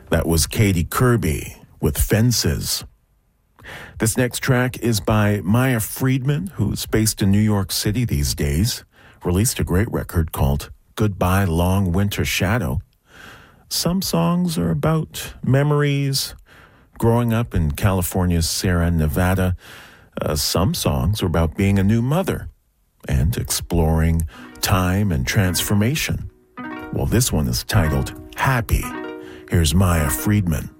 That was Katie Kirby with Fences. This next track is by Maya Friedman, who's based in New York City these days. Released a great record called Goodbye Long Winter Shadow. Some songs are about memories, growing up in California's Sierra Nevada. Some songs are about being a new mother and exploring time and transformation. Well, this one is titled Happy. Here's Maya Friedman.